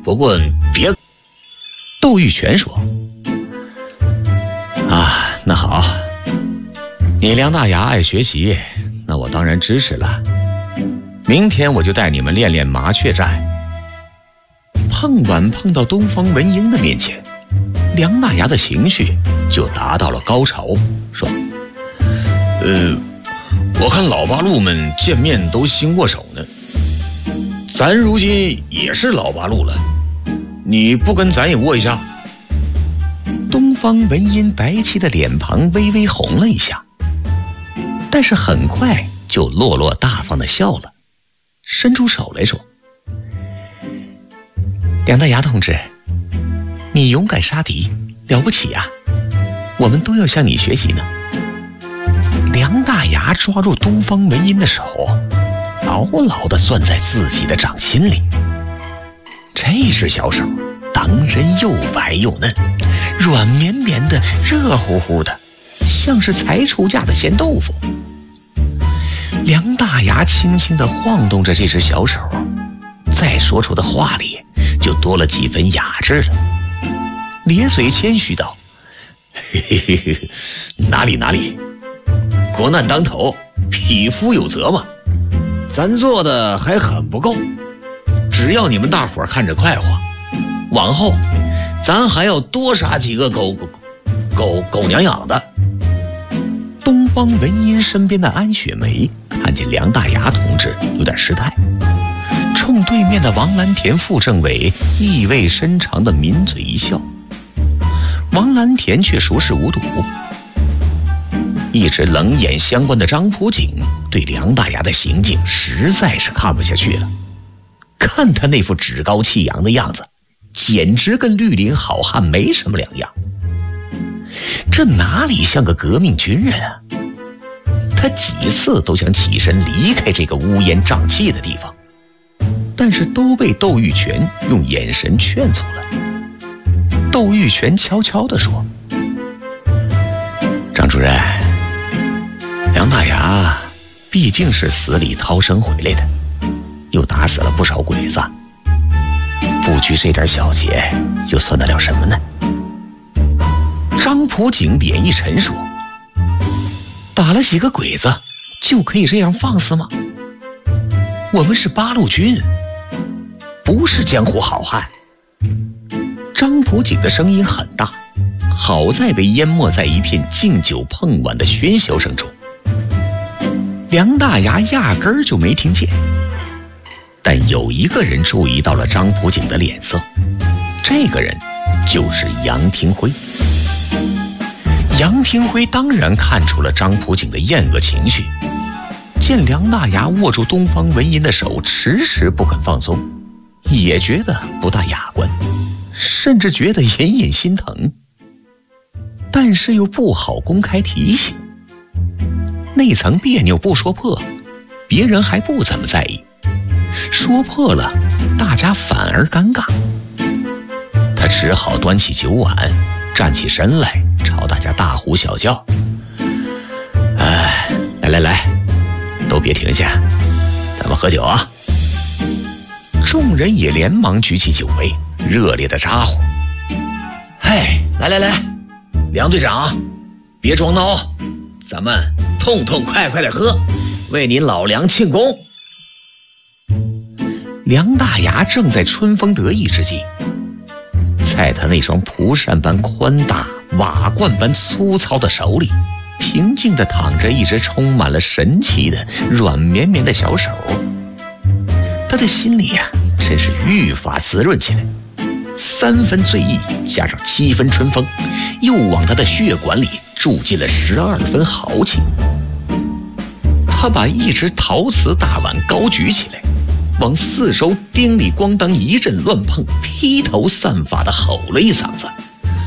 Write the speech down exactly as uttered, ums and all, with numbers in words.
不过别。窦玉泉说：“啊，那好，你梁大牙爱学习，那我当然支持了。明天我就带你们练练麻雀战。”碰碗碰到东方文英的面前，梁大牙的情绪就达到了高潮，说：“呃，我看老八路们见面都心握手呢，咱如今也是老八路了。你不跟咱也握一下？”东方文英白皙的脸庞微微红了一下，但是很快就落落大方的笑了，伸出手来说：“梁大牙同志，你勇敢杀敌，了不起啊！我们都要向你学习呢。”梁大牙抓住东方文英的手，牢牢地攥在自己的掌心里。这只小手当真又白又嫩，软绵绵的，热乎乎的，像是才出价的咸豆腐。梁大牙轻轻地晃动着这只小手，再说出的话里就多了几分雅致了，咧嘴谦虚道：“嘿嘿嘿嘿，哪里哪里，国难当头，匹夫有责嘛，咱做的还很不够，只要你们大伙看着快活，往后咱还要多杀几个狗狗狗狗娘养的。”东方文英身边的安雪梅看见梁大牙同志有点失态，冲对面的王蓝田副政委意味深长地抿嘴一笑。王蓝田却熟视无睹，一直冷眼相观的张普景对梁大牙的行径实在是看不下去了，看他那副趾高气扬的样子，简直跟绿林好汉没什么两样，这哪里像个革命军人啊！他几次都想起身离开这个乌烟瘴气的地方，但是都被窦玉泉用眼神劝阻了。窦玉泉悄悄地说：“张主任，梁大牙毕竟是死里逃生回来的，又打死了不少鬼子，不拘这点小节又算得了什么呢？”张普景脸一沉说：“打了几个鬼子就可以这样放肆吗？我们是八路军，不是江湖好汉。”张普景的声音很大，好在被淹没在一片敬酒碰碗的喧嚣声中。梁大牙压根儿就没听见，但有一个人注意到了张普景的脸色，这个人就是杨廷辉。杨廷辉当然看出了张普景的厌恶情绪，见梁大牙握住东方文英的手迟迟不肯放松，也觉得不大雅观，甚至觉得隐隐心疼，但是又不好公开提醒。那层别扭不说破，别人还不怎么在意，说破了大家反而尴尬。他只好端起酒碗，站起身来，朝大家大呼小叫：“哎，来来来，都别停下，咱们喝酒啊！”众人也连忙举起酒杯，热烈的招呼：“嘿，来来来，梁队长，别装孬，咱们痛痛快快的喝，为您老梁庆功。”梁大牙正在春风得意之际，在他那双蒲扇般宽大、瓦罐般粗糙的手里，平静地躺着一只充满了神气的软绵绵的小手。他的心里啊，真是愈发滋润起来，三分醉意加上七分春风，又往他的血管里注进了十二分豪气。他把一只陶瓷大碗高举起来，往四周叮里咣当一阵乱碰，披头散发地吼了一嗓子：“